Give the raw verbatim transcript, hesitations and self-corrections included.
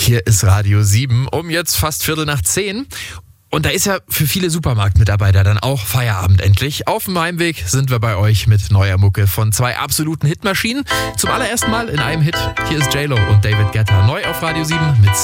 Hier ist Radio sieben um jetzt fast Viertel nach zehn. Und da ist ja für viele Supermarktmitarbeiter dann auch Feierabend endlich. Auf dem Heimweg sind wir bei euch mit neuer Mucke von zwei absoluten Hitmaschinen. Zum allerersten Mal in einem Hit. Hier ist J-Lo und David Guetta neu auf Radio sieben mit